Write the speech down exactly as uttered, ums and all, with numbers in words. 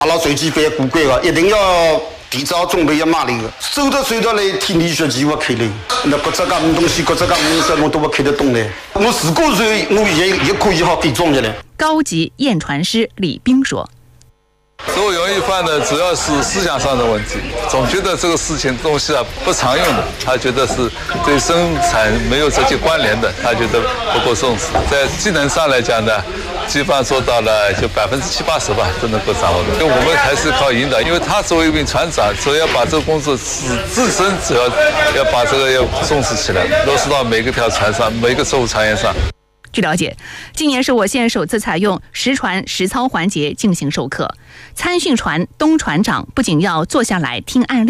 阿拉随机班过关个，一定要提早准备要买那个，走着走着来听力学计划开嘞。那各只咁东西，各只咁东西，我都不看得懂嘞。我自个人，我也也可以好给装的嘞。 高级验船师李斌说。 最容易犯的主要是思想上的问题，总觉得这个事情东西啊不常用的，他觉得是对生产没有直接关联的，他觉得不够重视。在技能上来讲呢，基本上做到了就百分之七八十吧都能够掌握的。因为我们还是靠引导，因为他作为一名船长，所以要把这个工作自自身只要要把这个要重视起来，落实到每个条船上，每个作务船员上。 据了解，今年是我县首次采用实船实操环节进行授课。参训船东船长不仅要坐下来听案例。